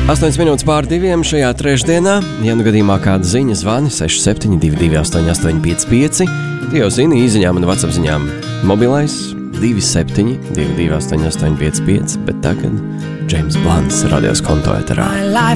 8 minūtes pār 2 šajā trešdienā. Ja nu gadījumā kāda ziņa zvani 6722 8855, tie jau zini īziņām un WhatsApp ziņām. Mobilais 2722 8855, bet tagad James Blunts radios konto eterā.